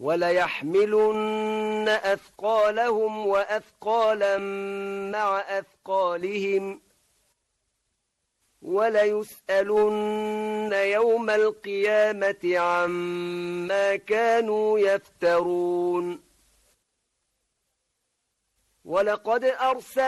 وَلَيَحْمِلُنَّ أَثْقَالَهُمْ وَأَثْقَالًا مَعَ أَثْقَالِهِمْ وَلَيُسْأَلُنَّ يَوْمَ الْقِيَامَةِ عَمَّا كَانُوا يَفْتَرُونَ. وَلَقَدْ أَرْسَلْنَا